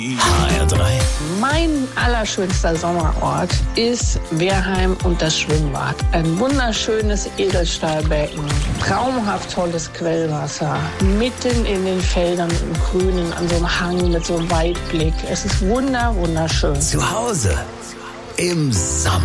HR3. Mein allerschönster Sommerort ist Wehrheim und das Schwimmbad. Ein wunderschönes Edelstahlbecken, traumhaft tolles Quellwasser, mitten in den Feldern im Grünen, an so einem Hang mit so einem Weitblick. Es ist wunderschön. Zu Hause im Sommer.